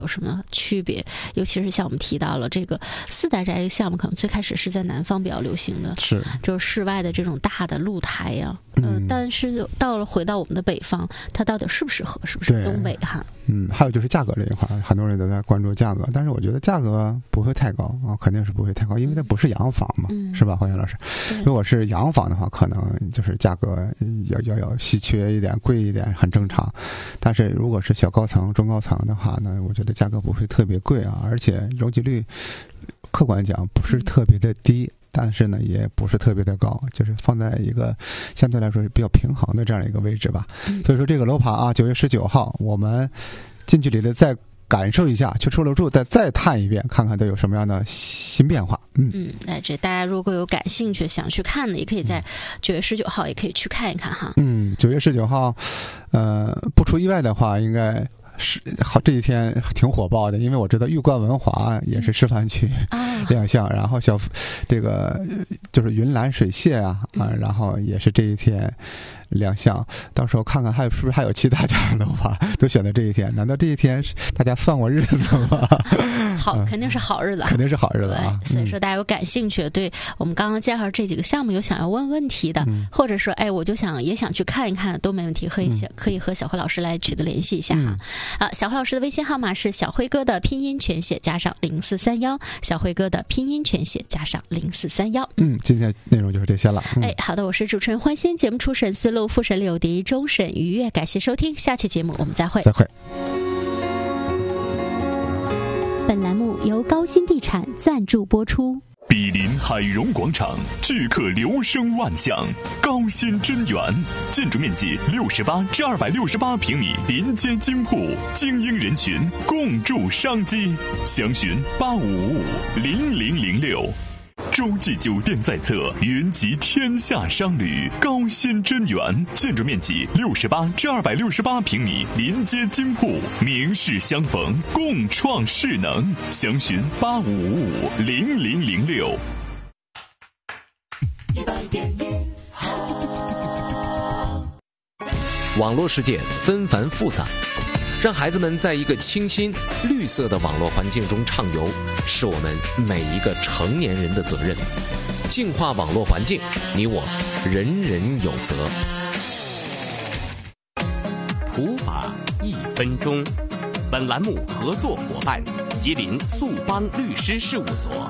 有什么区别？尤其是像我们提到了这个4代宅这个项目，可能最开始是在南方比较流行的， 是就是室外的这种大的露台呀。但是回到我们的北方，它到底适不适合？是不是东北哈？ 还有就是价格这一块，很多人都在关注价格，但是我觉得价格不会太高啊，肯定是不会太高，因为它不是洋房嘛，是吧，黄岩老师？如果是洋房的话，可能就是价格要稀缺一点、贵一点，很正常。但是如果是小高层、中高层的话呢，我觉得价格不会特别贵啊，而且容积率客观讲不是特别的低。但是呢，也不是特别的高，就是放在一个相对来说是比较平衡的这样一个位置吧。所以说这个楼盘啊，9月19号，我们近距离的再感受一下，去出楼住再探一遍，看看都有什么样的新变化。 这大家如果有感兴趣想去看的，也可以在9月19号也可以去看一看哈。 9月19号，不出意外的话，应该。是好，这几天挺火爆的，因为我知道玉冠文华也是示范区亮相，然后这个就是云岚水榭然后也是这一天亮相，到时候看看是不是还有其他家的楼盘都选择这一天？难道这一天大家算过日子吗？ 好，肯定是好日子， 肯定是好日子啊！ 所以说，大家有感兴趣，对我们刚刚介绍这几个项目有想要问问题的，或者说，我就也想去看一看，都没问题，可以和小辉老师来取得联系一下哈。小辉老师的微信号码是小辉哥的拼音全写加上0431，小辉哥的拼音全写加上0431。 今天内容就是这些了。 好的，我是主持人欢欣，节目初审思路，复审柳迪，终审愉悦，感谢收听，下期节目我们再会。本栏目由高新地产赞助播出。 毗邻海荣广场，聚客流声万象，高新真源，建筑面积68至268平米，临街金铺，精英人群共筑商机，详询85550006。洲际酒店在侧，云集天下商旅，高新真源，建筑面积68至268平米，临街金铺，名士相逢，共创势能，详询85550006。 网络世界纷繁复杂，让孩子们在一个清新绿色的网络环境中畅游，是我们每一个成年人的责任。净化网络环境，你我人人有责。 普法1分钟，本栏目合作伙伴吉林速邦律师事务所。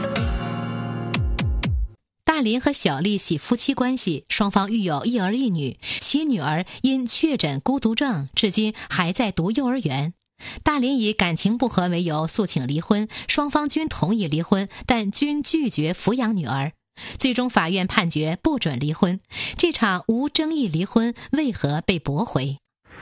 大林和小丽系夫妻关系，双方育有一儿一女，其女儿因确诊孤独症，至今还在读幼儿园。大林以感情不和为由诉请离婚，双方均同意离婚，但均拒绝抚养女儿。最终法院判决不准离婚，这场无争议离婚为何被驳回？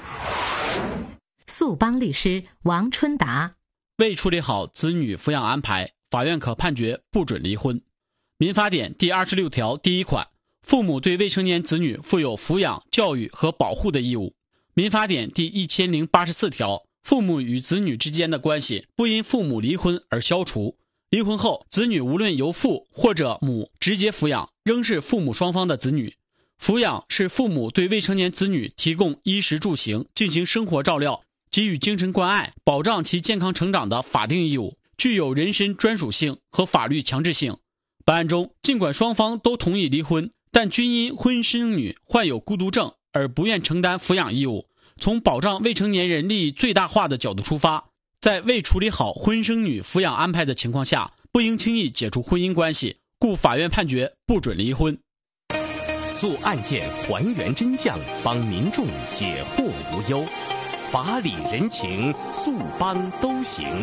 速邦律师王春达： 未处理好子女抚养安排，法院可判决不准离婚。民法典第26条第1款，父母对未成年子女负有抚养、教育和保护的义务。民法典第1084条，父母与子女之间的关系不因父母离婚而消除。离婚后，子女无论由父或者母直接抚养，仍是父母双方的子女。抚养是父母对未成年子女提供衣食住行、进行生活照料、给予精神关爱、保障其健康成长的法定义务，具有人身专属性和法律强制性。本案中，尽管双方都同意离婚，但均因婚生女患有孤独症而不愿承担抚养义务。从保障未成年人利益最大化的角度出发，在未处理好婚生女抚养安排的情况下，不应轻易解除婚姻关系，故法院判决不准离婚。 诉案件还原真相，帮民众解惑无忧，法理人情，速邦都行。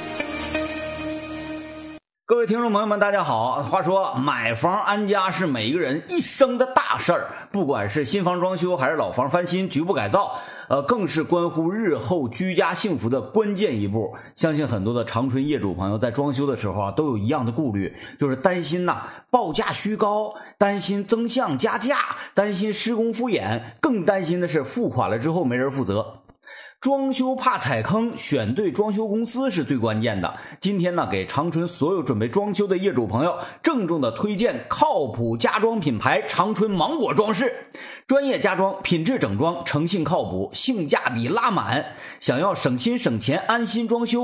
各位听众朋友们，大家好。话说买房安家是每一个人一生的大事儿，不管是新房装修还是老房翻新、局部改造，更是关乎日后居家幸福的关键一步。相信很多的长春业主朋友在装修的时候都有一样的顾虑，就是担心报价虚高，担心增项加价，担心施工敷衍，更担心的是付款了之后没人负责。 装修怕踩坑，选对装修公司是最关键的。今天呢，给长春所有准备装修的业主朋友郑重的推荐靠谱家装品牌长春芒果装饰，专业家装，品质整装，诚信靠谱，性价比拉满。想要省心省钱，安心装修，